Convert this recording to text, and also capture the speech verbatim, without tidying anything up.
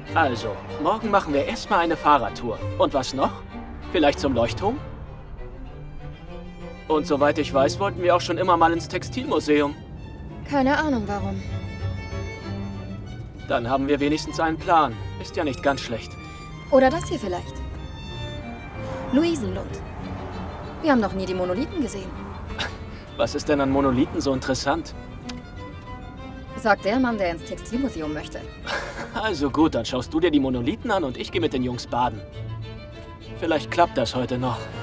Also, morgen machen wir erstmal eine Fahrradtour. Und was noch? Vielleicht zum Leuchtturm? Und soweit ich weiß, wollten wir auch schon immer mal ins Textilmuseum. Keine Ahnung warum. Dann haben wir wenigstens einen Plan. Ist ja nicht ganz schlecht. Oder das hier vielleicht. Luisenlund. Wir haben noch nie die Monolithen gesehen. Was ist denn an Monolithen so interessant? Sagt der Mann, der ins Textilmuseum möchte. Also gut, dann schaust du dir die Monolithen an und ich gehe mit den Jungs baden. Vielleicht klappt das heute noch.